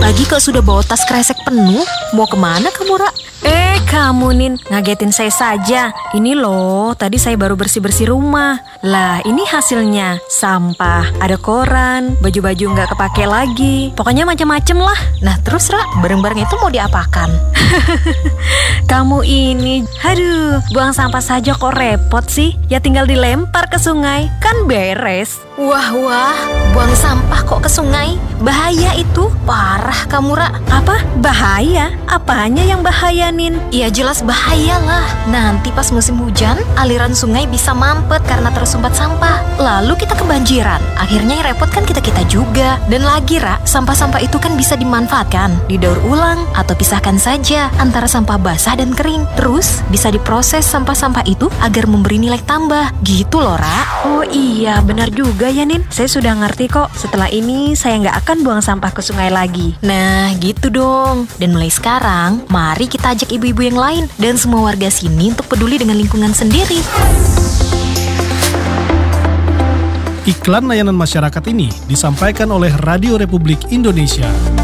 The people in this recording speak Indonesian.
Pagi-pagi kok sudah bawa tas kresek penuh. Mau kemana kamu, Ra? Kamu Nin, ngagetin saya saja. Ini loh, tadi saya baru bersih-bersih rumah. Lah, ini hasilnya. Sampah, ada koran, baju-baju nggak kepake lagi. Pokoknya macam-macam lah. Nah terus, Ra, barang-barang itu mau diapakan? Kamu ini, aduh, buang sampah saja kok repot sih. Ya tinggal dilempar ke sungai, kan beres. Wah, buang sampah kok ke sungai? Bahaya itu. Parah kamu, Ra. Apa? Bahaya? Apanya yang bahaya, Nin? Ya jelas bahaya lah. Nanti pas musim hujan, aliran sungai bisa mampet karena tersumbat sampah. Lalu kita kebanjiran. Akhirnya yang repot kan kita-kita juga. Dan lagi, Ra, sampah-sampah itu kan bisa dimanfaatkan, didaur ulang, atau pisahkan saja antara sampah basah dan kering. Terus bisa diproses sampah-sampah itu agar memberi nilai tambah. Gitu loh, Ra. Oh iya, benar juga ya, Nin. Saya sudah ngerti kok. Setelah ini saya nggak akan buang sampah ke sungai lagi. Nah, gitu dong. Dan mulai sekarang, mari kita ajak ibu-ibu yang lain dan semua warga sini untuk peduli dengan lingkungan sendiri. Iklan layanan masyarakat ini disampaikan oleh Radio Republik Indonesia.